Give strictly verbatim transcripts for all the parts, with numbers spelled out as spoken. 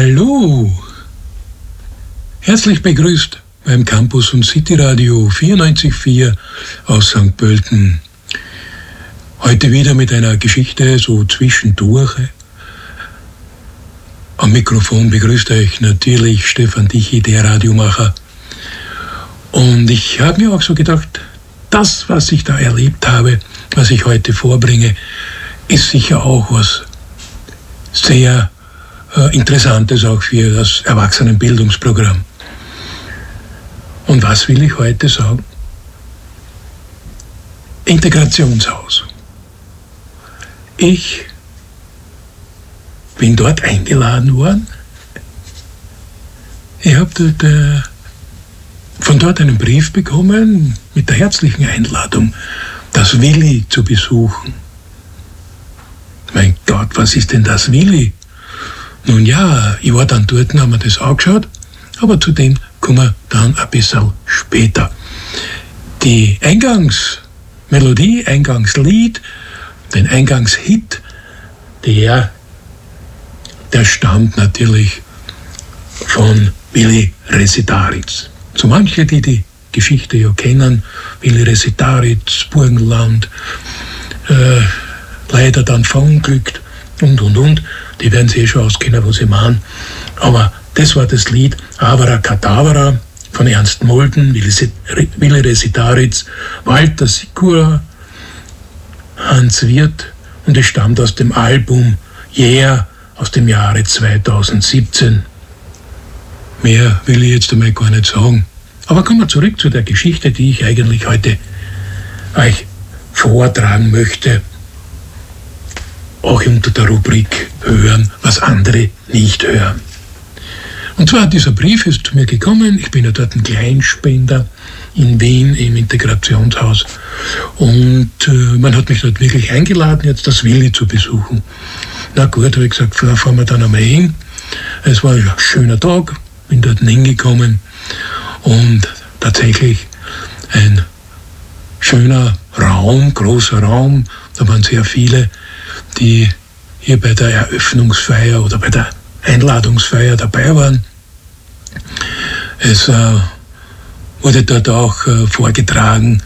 Hallo! Herzlich begrüßt beim Campus und City Radio vierundneunzig Komma vier aus Sankt Pölten. Heute wieder mit einer Geschichte so zwischendurch. Am Mikrofon begrüßt euch natürlich Stefan Tichy, der Radiomacher. Und ich habe mir auch so gedacht, das, was ich da erlebt habe, was ich heute vorbringe, ist sicher auch was sehr äh, Interessantes auch für das Erwachsenenbildungsprogramm. Und was will ich heute sagen? Integrationshaus. Ich bin dort eingeladen worden. Ich habe dort, äh, von dort einen Brief bekommen mit der herzlichen Einladung, das Willi zu besuchen. Mein Gott, was ist denn das Willi? Nun ja, ich war dann dort und habe mir das angeschaut, aber zu dem kommen wir dann ein bisschen später. Die Eingangsmelodie, Eingangslied, den Eingangshit, der, der stammt natürlich von Willi Resetaritz. So manche, die die Geschichte ja kennen, Willi Resetaritz, Burgenland, äh, leider dann verunglückt und, und, und, die werden sich eh schon auskennen, was ich meine. Aber das war das Lied Avara Kadavara von Ernst Molden, Willi Resetaritz, Walter Sikora, Hans Wirth, und es stammt aus dem Album Yeah aus dem Jahre zweitausendsiebzehn. Mehr will ich jetzt einmal gar nicht sagen. Aber kommen wir zurück zu der Geschichte, die ich eigentlich heute euch vortragen möchte, auch unter der Rubrik Hören, was andere nicht hören. Und zwar, dieser Brief ist zu mir gekommen, ich bin ja dort ein Kleinspender in Wien im Integrationshaus, und äh, man hat mich dort wirklich eingeladen, jetzt das Willi zu besuchen. Na gut, habe ich gesagt, fahren wir dann einmal hin. Es war ein schöner Tag, bin dort hingekommen und tatsächlich ein schöner Raum, großer Raum, da waren sehr viele, die hier bei der Eröffnungsfeier oder bei der Einladungsfeier dabei waren. Es äh, wurde dort auch äh, vorgetragen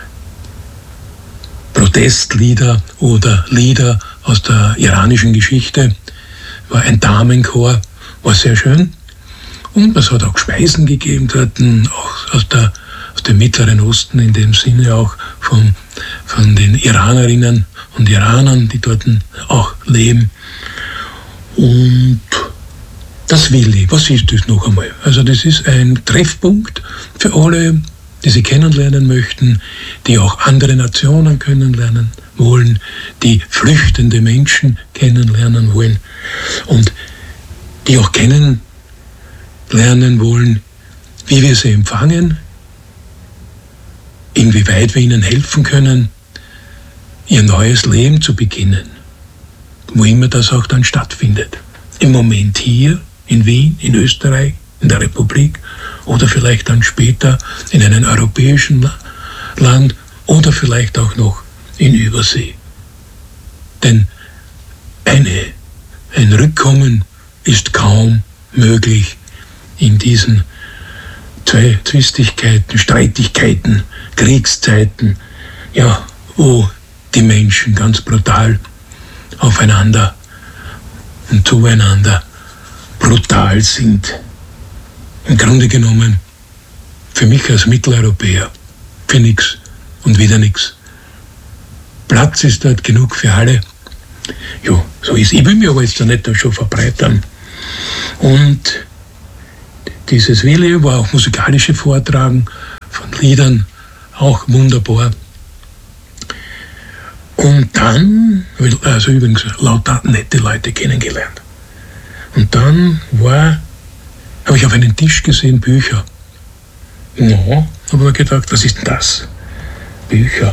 Protestlieder oder Lieder aus der iranischen Geschichte. War ein Damenchor, war sehr schön. Und es hat auch Speisen gegeben dort, auch aus, der, aus dem Mittleren Osten, in dem Sinne auch von, von den Iranerinnen und Iranern, die dort auch leben. Und das Willi, was ist das noch einmal? Also das ist ein Treffpunkt für alle, die sie kennenlernen möchten, die auch andere Nationen kennenlernen wollen, die flüchtende Menschen kennenlernen wollen und die auch kennenlernen wollen, wie wir sie empfangen, inwieweit wir ihnen helfen können, ihr neues Leben zu beginnen, wo immer das auch dann stattfindet. Im Moment hier in Wien, in Österreich, in der Republik oder vielleicht dann später in einem europäischen Land oder vielleicht auch noch in Übersee. Denn eine, ein Rückkommen ist kaum möglich in diesen zwei Zwistigkeiten, Streitigkeiten, Kriegszeiten, ja, wo die Menschen ganz brutal aufeinander und zueinander brutal sind. Im Grunde genommen, für mich als Mitteleuropäer, für nichts und wieder nichts. Platz ist dort genug für alle. Jo, so ist. Ich will mich aber jetzt da nicht da schon verbreitern. Und dieses Willi war auch musikalische Vortragen von Liedern, auch wunderbar. Und dann, also übrigens lauter nette Leute kennengelernt. Und dann war, habe ich auf einen Tisch gesehen, Bücher. No, habe mir gedacht, was ist denn das? Bücher.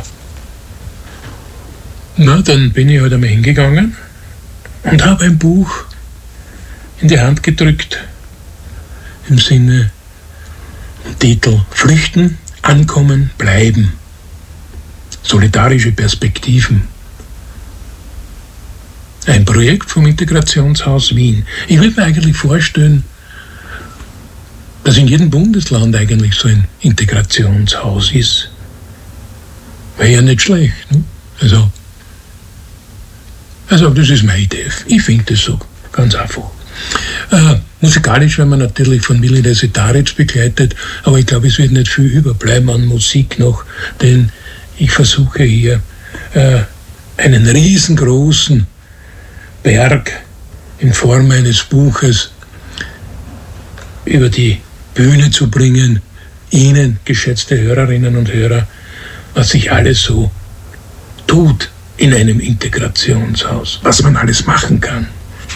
Na, dann bin ich halt einmal hingegangen und habe ein Buch in die Hand gedrückt, im Sinne, Titel, Flüchten, Ankommen, Bleiben. Solidarische Perspektiven. ein Projekt vom Integrationshaus Wien. Ich würde mir eigentlich vorstellen, dass in jedem Bundesland eigentlich so ein Integrationshaus ist. Wäre ja nicht schlecht. Ne? Also, also, das ist meine Idee. Ich finde das so ganz einfach. Äh, musikalisch werden wir natürlich von Milida Setaric begleitet, aber ich glaube, es wird nicht viel überbleiben an Musik noch, denn ich versuche hier äh, einen riesengroßen Berg in Form eines Buches über die Bühne zu bringen, Ihnen, geschätzte Hörerinnen und Hörer, was sich alles so tut in einem Integrationshaus, was man alles machen kann.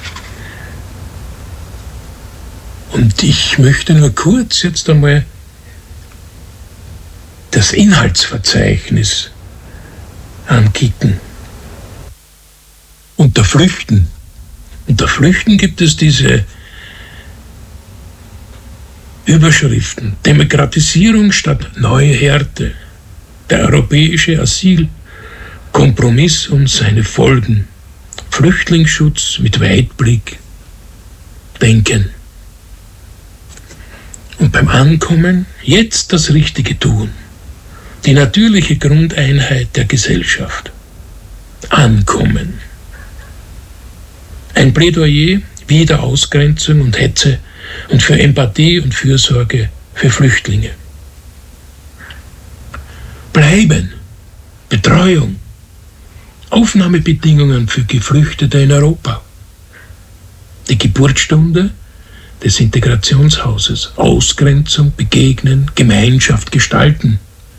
Und ich möchte nur kurz jetzt einmal das Inhaltsverzeichnis ankicken. Unter Flüchten. Unter Flüchten gibt es diese Überschriften. Demokratisierung statt neue Härte. Der europäische Asylkompromiss und seine Folgen. Flüchtlingsschutz mit Weitblick. Denken. Und beim Ankommen jetzt das Richtige tun. Die natürliche Grundeinheit der Gesellschaft. Ankommen. Ein Plädoyer wider Ausgrenzung und Hetze und für Empathie und Fürsorge für Flüchtlinge. Bleiben. Betreuung. Aufnahmebedingungen für Geflüchtete in Europa. Die Geburtsstunde des Integrationshauses. Ausgrenzung, Begegnen, Gemeinschaft gestalten.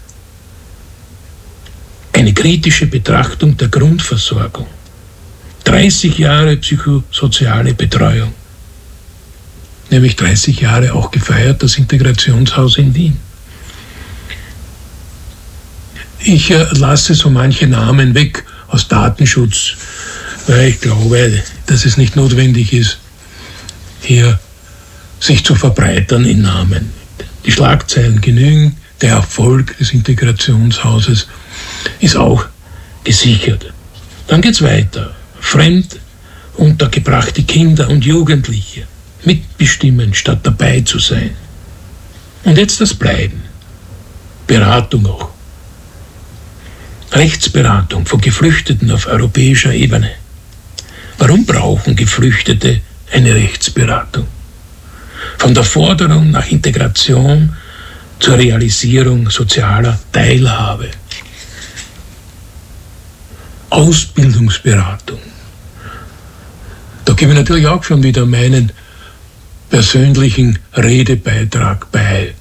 Eine kritische Betrachtung der Grundversorgung. dreißig Jahre psychosoziale Betreuung. Nämlich dreißig Jahre auch gefeiert, das Integrationshaus in Wien. Ich äh, lasse so manche Namen weg aus Datenschutz, weil ich glaube, dass es nicht notwendig ist, hier sich zu verbreitern in Namen. Die Schlagzeilen genügen, der Erfolg des Integrationshauses ist auch gesichert. Dann geht's weiter. Fremd untergebrachte Kinder und Jugendliche mitbestimmen, statt dabei zu sein. Und jetzt das Bleiben. Beratung auch. Rechtsberatung von Geflüchteten auf europäischer Ebene. Warum brauchen Geflüchtete eine Rechtsberatung? Von der Forderung nach Integration zur Realisierung sozialer Teilhabe. Ausbildungsberatung. Da gebe ich natürlich auch schon wieder meinen persönlichen Redebeitrag bei.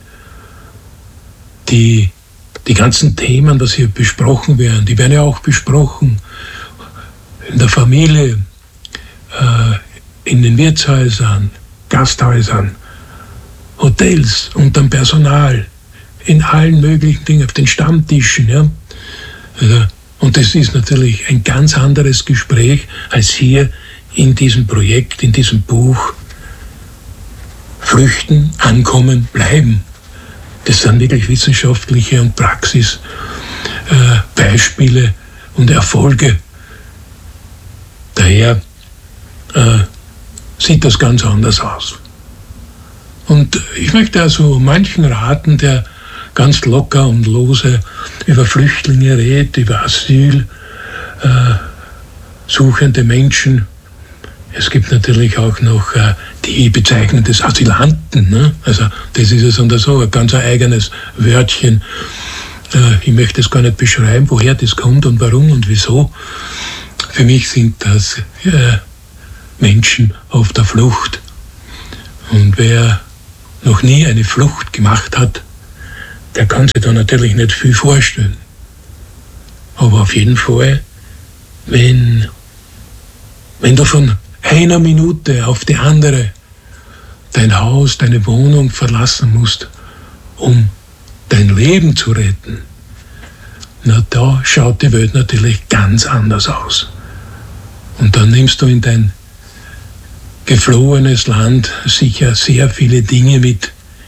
Die, die ganzen Themen, die hier besprochen werden, die werden ja auch besprochen in der Familie, äh, in den Wirtshäusern, Gasthäusern, Hotels, unterm Personal, in allen möglichen Dingen, auf den Stammtischen. Ja? Also, und das ist natürlich ein ganz anderes Gespräch als hier in diesem Projekt, in diesem Buch. Flüchten, ankommen, bleiben. Das sind wirklich wissenschaftliche und Praxisbeispiele äh, und Erfolge. Daher äh, sieht das ganz anders aus. Und ich möchte also manchen raten, der ganz locker und lose über Flüchtlinge redet, über Asyl, äh, suchende Menschen. Es gibt natürlich auch noch äh, die Bezeichnung des Asylanten. Ne? Also das ist es und so ein ganz eigenes Wörtchen. Äh, ich möchte es gar nicht beschreiben, woher das kommt und warum und wieso. Für mich sind das äh, Menschen auf der Flucht. Und wer noch nie eine Flucht gemacht hat, der kann sich da natürlich nicht viel vorstellen. Aber auf jeden Fall, wenn, wenn du von einer Minute auf die andere dein Haus, deine Wohnung verlassen musst, um dein Leben zu retten, na, da schaut die Welt natürlich ganz anders aus. Und dann nimmst du in dein geflohenes Land sicher sehr viele Dinge mit,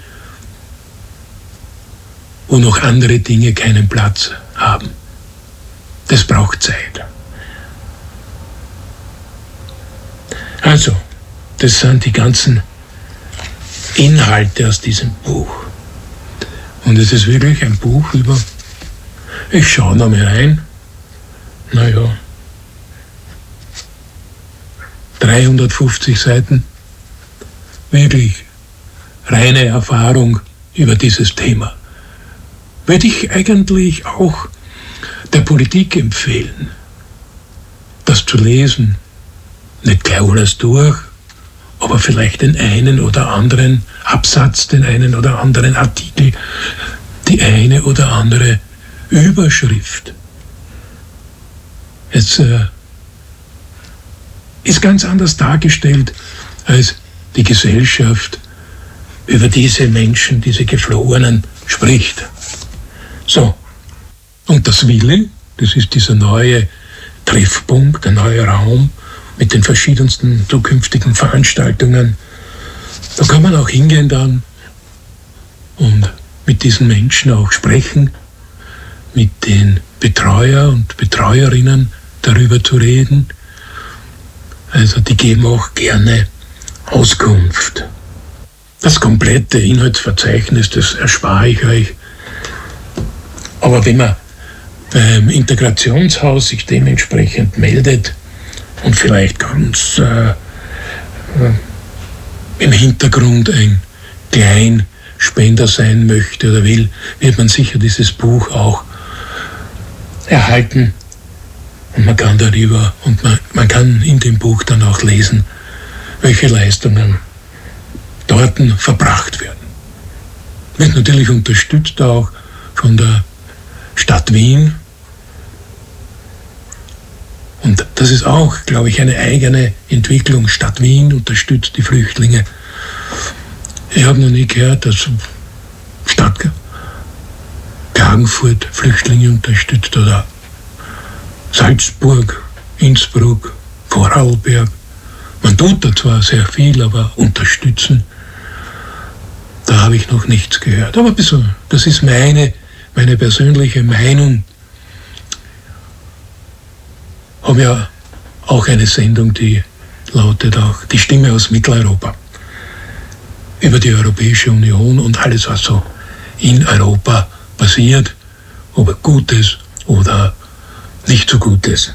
wo noch andere Dinge keinen Platz haben. Das braucht Zeit. Also, das sind die ganzen Inhalte aus diesem Buch. Und es ist wirklich ein Buch über, ich schaue noch mal rein, naja, dreihundertfünfzig Seiten, wirklich reine Erfahrung über dieses Thema. Würde ich eigentlich auch der Politik empfehlen, das zu lesen, nicht gleich alles durch, aber vielleicht den einen oder anderen Absatz, den einen oder anderen Artikel, die eine oder andere Überschrift. Es äh, ist ganz anders dargestellt, als die Gesellschaft über diese Menschen, diese Geflohenen spricht. So, und das Wille, das ist dieser neue Treffpunkt, der neue Raum mit den verschiedensten zukünftigen Veranstaltungen. Da kann man auch hingehen dann und mit diesen Menschen auch sprechen, mit den Betreuer und Betreuerinnen darüber zu reden. Also die geben auch gerne Auskunft. Das komplette Inhaltsverzeichnis, das erspare ich euch. Aber wenn man beim Integrationshaus sich dementsprechend meldet und vielleicht ganz äh, äh, im Hintergrund ein Kleinspender sein möchte oder will, wird man sicher dieses Buch auch erhalten. Und man kann darüber, und man, man kann in dem Buch dann auch lesen, welche Leistungen dort verbracht werden. Wird natürlich unterstützt auch von der Stadt Wien. Und das ist auch, glaube ich, eine eigene Entwicklung. Stadt Wien unterstützt die Flüchtlinge. Ich habe noch nie gehört, dass Stadt Klagenfurt Flüchtlinge unterstützt oder Salzburg, Innsbruck, Vorarlberg. Man tut da zwar sehr viel, aber unterstützen, da habe ich noch nichts gehört. Aber das ist meine, meine persönliche Meinung. Ich habe ja auch eine Sendung, die lautet auch Die Stimme aus Mitteleuropa. Über die Europäische Union und alles, was so in Europa passiert, ob Gutes oder nicht so Gutes.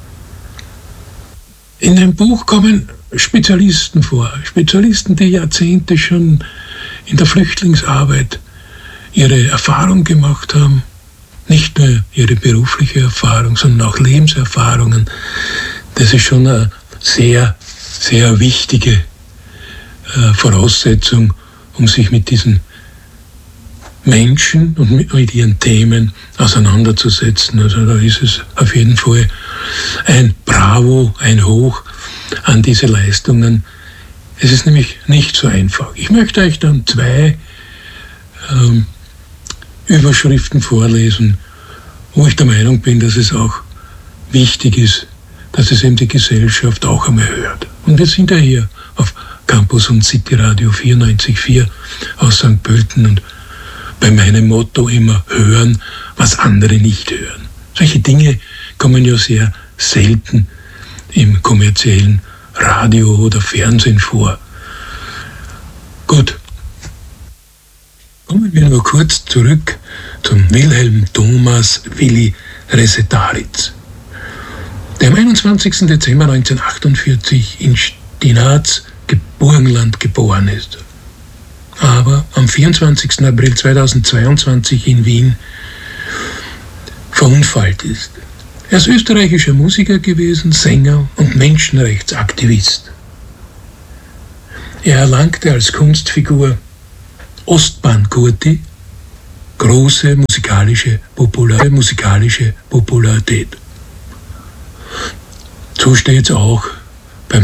In dem Buch kommen Spezialisten vor, Spezialisten, die Jahrzehnte schon in der Flüchtlingsarbeit ihre Erfahrung gemacht haben, nicht nur ihre berufliche Erfahrung, sondern auch Lebenserfahrungen. Das ist schon eine sehr, sehr wichtige äh, Voraussetzung, um sich mit diesen Menschen und mit, mit ihren Themen auseinanderzusetzen. Also da ist es auf jeden Fall ein Bravo, ein Hoch an diese Leistungen. Es ist nämlich nicht so einfach. Ich möchte euch dann zwei ähm, Überschriften vorlesen, wo ich der Meinung bin, dass es auch wichtig ist, dass es eben die Gesellschaft auch einmal hört. Und wir sind ja hier auf Campus und City Radio vierundneunzig Komma vier aus Sankt Pölten und bei meinem Motto immer hören, was andere nicht hören. Solche Dinge kommen ja sehr selten im kommerziellen Radio oder Fernsehen vor. Gut. Kommen wir nur kurz zurück zum Wilhelm Thomas Willi Resetaritz, der am einundzwanzigsten Dezember neunzehnhundertachtundvierzig in Stinaz, Burgenland, geboren ist, aber am vierundzwanzigsten April zweitausendzweiundzwanzig in Wien verunfallt ist. Er ist österreichischer Musiker gewesen, Sänger und Menschenrechtsaktivist. Er erlangte als Kunstfigur Ostbahn Kurti große musikalische, Popular- musikalische Popularität. So steht es auch